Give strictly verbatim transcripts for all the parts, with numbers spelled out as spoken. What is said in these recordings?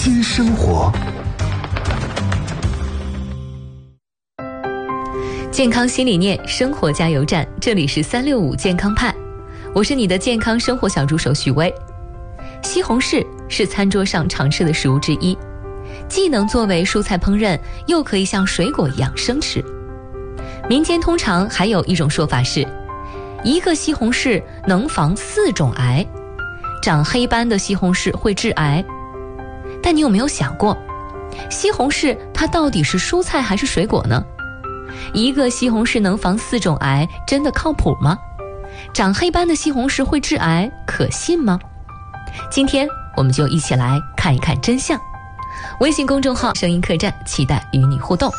新生活。 健康新理念，生活加油站，这里是三六五健康派，我是你的健康生活小助手许巍。西红柿是餐桌上常吃的食物之一，既能作为蔬菜烹饪，又可以像水果一样生吃。民间通常还有一种说法是，一个西红柿能防四种癌，长黑斑的西红柿会致癌。但你有没有想过，西红柿它到底是蔬菜还是水果呢？一个西红柿能防四种癌，真的靠谱吗？长黑斑的西红柿会致癌，可信吗？今天我们就一起来看一看真相。微信公众号声音客栈，期待与你互动。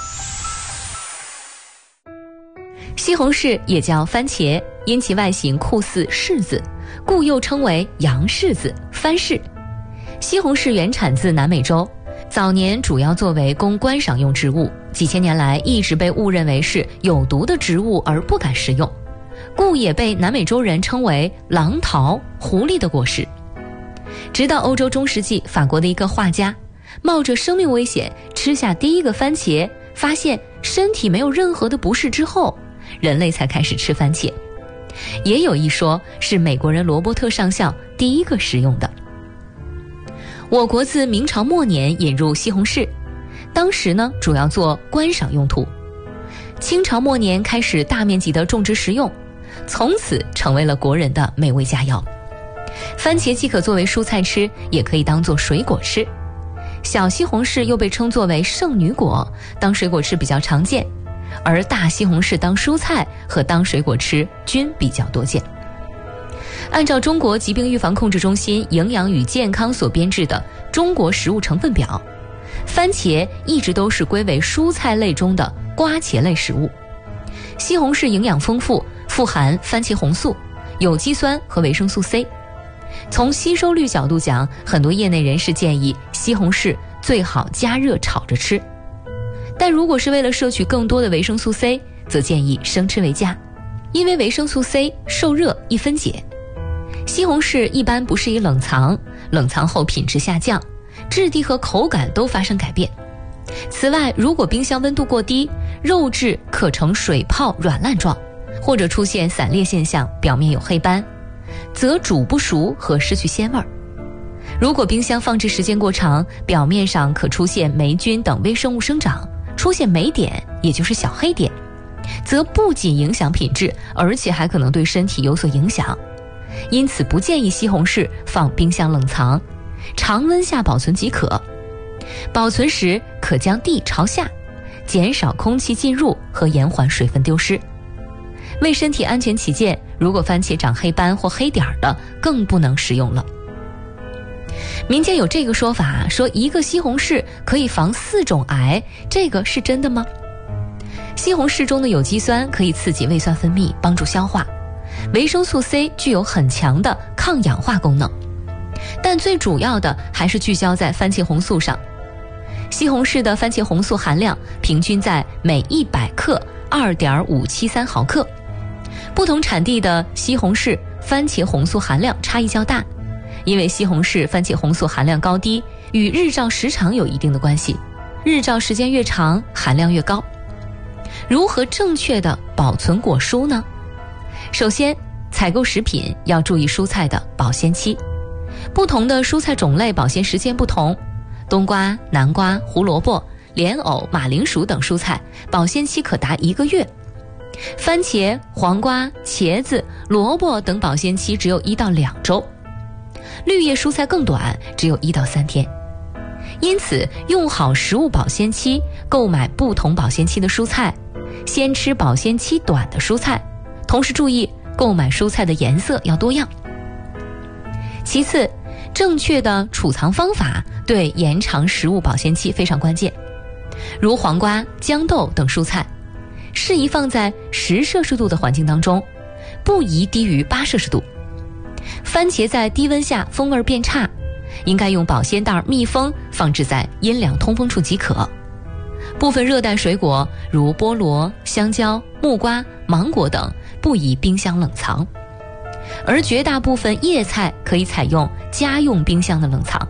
西红柿也叫番茄，因其外形酷似柿子，故又称为洋柿子、番柿。西红柿原产自南美洲，早年主要作为供观赏用植物，几千年来一直被误认为是有毒的植物而不敢食用，故也被南美洲人称为狼桃、狐狸的果实。直到欧洲中世纪，法国的一个画家冒着生命危险吃下第一个番茄，发现身体没有任何的不适之后，人类才开始吃番茄。也有一说是美国人罗伯特上校第一个食用的。我国自明朝末年引入西红柿，当时呢主要做观赏用途。清朝末年开始大面积的种植食用，从此成为了国人的美味佳肴。番茄既可作为蔬菜吃，也可以当作水果吃。小西红柿又被称作为圣女果，当水果吃比较常见，而大西红柿当蔬菜和当水果吃均比较多见。按照中国疾病预防控制中心营养与健康所编制的中国食物成分表，番茄一直都是归为蔬菜类中的瓜茄类食物。西红柿营养丰富，富含番茄红素、有机酸和维生素 C。 从吸收率角度讲，很多业内人士建议西红柿最好加热炒着吃，但如果是为了摄取更多的维生素 C， 则建议生吃为佳，因为维生素 C 受热易分解。西红柿一般不适宜冷藏，冷藏后品质下降，质地和口感都发生改变。此外，如果冰箱温度过低，肉质可呈水泡软烂状，或者出现散裂现象，表面有黑斑，则煮不熟和失去鲜味儿。如果冰箱放置时间过长，表面上可出现霉菌等微生物生长，出现霉点，也就是小黑点，则不仅影响品质，而且还可能对身体有所影响。因此不建议西红柿放冰箱冷藏，常温下保存即可。保存时可将地朝下，减少空气进入和延缓水分丢失。为身体安全起见，如果番茄长黑斑或黑点的，更不能食用了。民间有这个说法，说一个西红柿可以防四种癌，这个是真的吗？西红柿中的有机酸可以刺激胃酸分泌，帮助消化。维生素 C 具有很强的抗氧化功能，但最主要的还是聚焦在番茄红素上。西红柿的番茄红素含量平均在每一百克 二点五七三毫克，不同产地的西红柿番茄红素含量差异较大，因为西红柿番茄红素含量高低与日照时长有一定的关系，日照时间越长，含量越高。如何正确的保存果蔬呢？首先，采购食品要注意蔬菜的保鲜期。不同的蔬菜种类保鲜时间不同，冬瓜、南瓜、胡萝卜、莲藕、马铃薯等蔬菜保鲜期可达一个月。番茄、黄瓜、茄子、萝卜等保鲜期只有一到两周。绿叶蔬菜更短，只有一到三天。因此，用好食物保鲜期，购买不同保鲜期的蔬菜，先吃保鲜期短的蔬菜。同时注意购买蔬菜的颜色要多样。其次，正确的储藏方法对延长食物保鲜期非常关键。如黄瓜、豇豆等蔬菜，适宜放在十摄氏度的环境当中，不宜低于八摄氏度。番茄在低温下风味变差，应该用保鲜袋密封，放置在阴凉通风处即可。部分热带水果如菠萝、香蕉、木瓜、芒果等不宜冰箱冷藏，而绝大部分叶菜可以采用家用冰箱的冷藏。